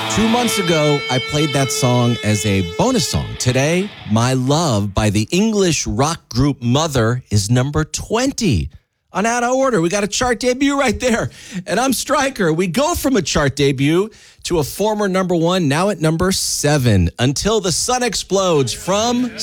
2 months ago, I played that song as a bonus song. Today, My Love by the English rock group Mother is number 20 on Out of Order. We got a chart debut right there. And I'm Stryker. We go from a chart debut to a former number one, now at number 7, Until the Sun Explodes from